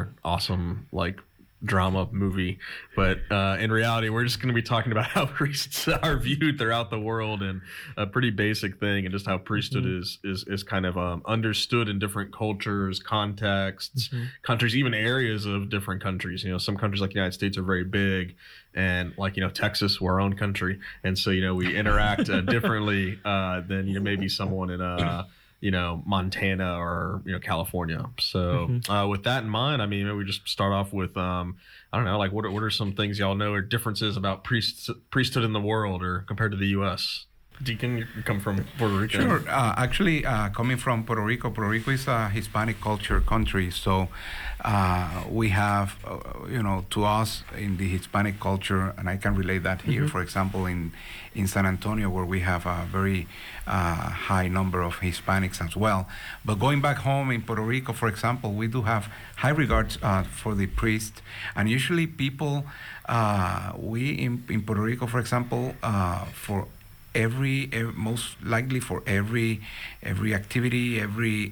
awesome like drama movie, but in reality we're just going to be talking about how priests are viewed throughout the world, and a pretty basic thing, and just how priesthood is kind of understood in different cultures, contexts, countries, even areas of different countries. Some countries like the United States are very big, and like Texas, we're our own country, and so we interact differently than maybe someone in Montana or California. So with that in mind, I mean, maybe we just start off with I don't know, like what are some things y'all know are differences about priesthood in the world or compared to the U.S.? Deacon, you come from Puerto Rico. Sure. Actually, coming from Puerto Rico is a Hispanic culture country. So we have, to us in the Hispanic culture, and I can relate that here, for example, in San Antonio, where we have a very high number of Hispanics as well. But going back home in Puerto Rico, for example, we do have high regards for the priest. And usually people, we in Puerto Rico, for example, for most likely for every activity,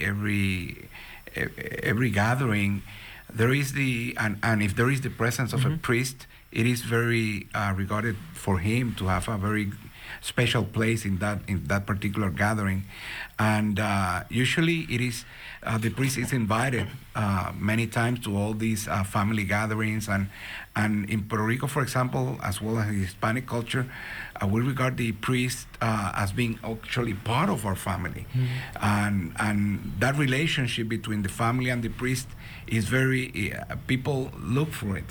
every gathering, there is and if there is the presence of a priest, it is very regarded for him to have a very special place in that particular gathering. And usually it is the priest is invited many times to all these family gatherings, and in Puerto Rico, for example, as well as the Hispanic culture, we regard the priest as being actually part of our family. And that relationship between the family and the priest is very people look for it.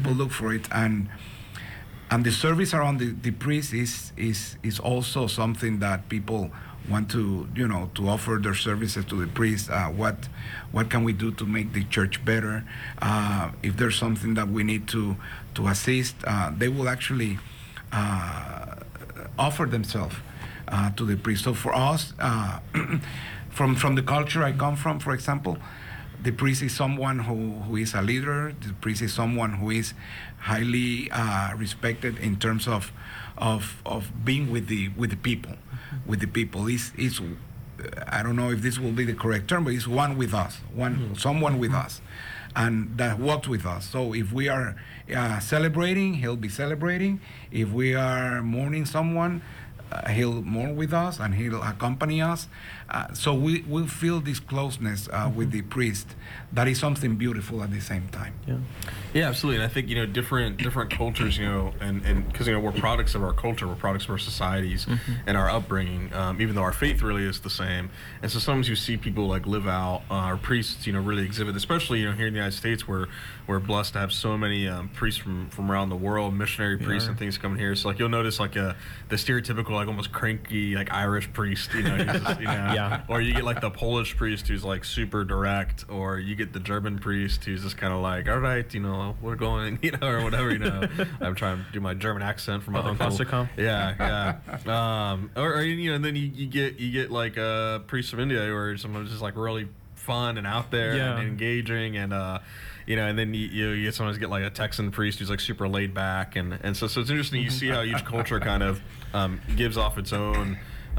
And the service around the priest is also something that people want to offer their services to the priest. What can we do to make the church better? If there's something that we need to assist, they will actually offer themselves to the priest. So for us, from the culture I come from, for example, the priest is someone who is a leader. The priest is someone who is highly respected in terms of being with the people. With the people, is I don't know if this will be the correct term, but it's one with us, someone with us, and that walks with us. So if we are celebrating, he'll be celebrating. If we are mourning someone, he'll mourn with us and he'll accompany us. So we will feel this closeness with the priest. That is something beautiful at the same time. Yeah, absolutely. And I think different cultures, and because we're products of our culture, we're products of our societies and our upbringing. Even though our faith really is the same, and so sometimes you see people like live out our priests, really exhibit, especially here in the United States, where we're blessed to have so many priests from around the world, missionary priests and things coming here. So like you'll notice like the stereotypical like almost cranky like Irish priest, he's just, or you get like the Polish priest who's like super direct, or you get the German priest who's just kind of like, all right, we're going, or whatever, I'm trying to do my German accent for my uncle. Yeah. Or and then you get like priests from India, or someone who's just like really fun and out there and engaging, and and then you sometimes get like a Texan priest who's like super laid back, and so it's interesting. You see how each culture kind of gives off its own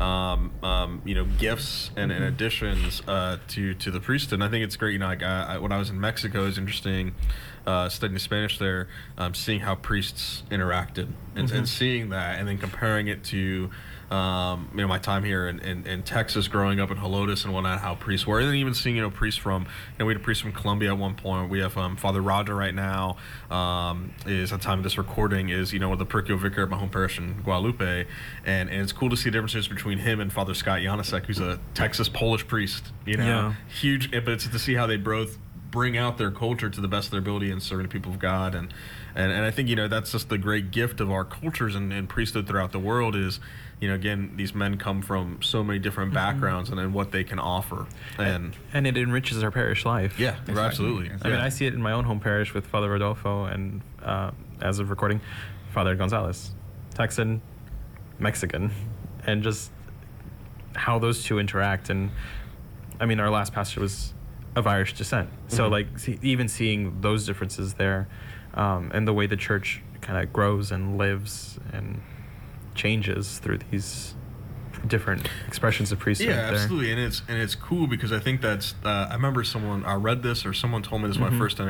gifts and additions to the priesthood. And I think it's great. When I was in Mexico, it was interesting studying Spanish there, seeing how priests interacted and seeing that, and then comparing it to my time here in Texas, growing up in Helotes and whatnot, how priests were, and then even seeing priests from, we had a priest from Colombia at one point. We have Father Roger right now, is at the time of this recording, is the parochial vicar of my home parish in Guadalupe, and it's cool to see the differences between him and Father Scott Janasek, who's a Texas Polish priest. Huge, but it's to see how they both bring out their culture to the best of their ability in serving the people of God, and I think that's just the great gift of our cultures and priesthood throughout the world is, again, these men come from so many different backgrounds and then what they can offer, and it enriches our parish life. Yeah, exactly. Absolutely. I mean, I see it in my own home parish with Father Rodolfo and as of recording, Father Gonzalez, Texan, Mexican, and just how those two interact. And I mean, our last pastor was of Irish descent, so even seeing those differences there, and the way the church kind of grows and lives and changes through these different expressions of priesthood. Yeah, absolutely. And it's cool because I think that's I remember I read this, or someone told me this when I first